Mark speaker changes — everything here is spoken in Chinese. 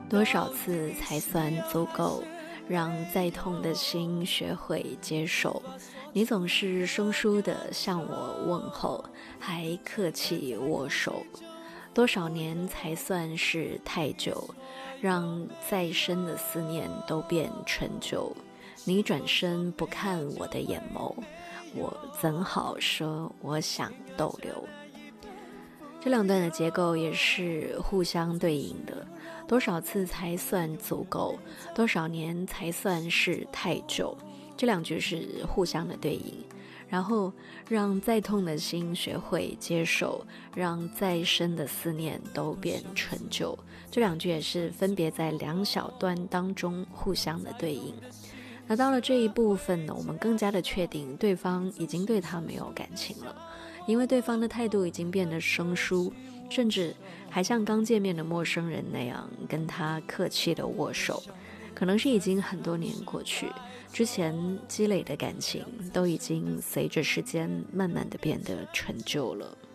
Speaker 1: 多少次才算足够，让再痛的心学会接受？你总是生疏地向我问候，还客气握手。多少年才算是太久，让再深的思念都变陈旧？你转身不看我的眼眸，我怎好说我想逗留？这两段的结构也是互相对应的。多少次才算足够？多少年才算是太久？这两句是互相的对应。然后让再痛的心学会接受，让再深的思念都变陈旧。这两句也是分别在两小段当中互相的对应。那到了这一部分呢，我们更加的确定对方已经对他没有感情了，因为对方的态度已经变得生疏，甚至还像刚见面的陌生人那样跟他客气的握手。可能是已经很多年过去，之前积累的感情都已经随着时间慢慢的变得陈旧了。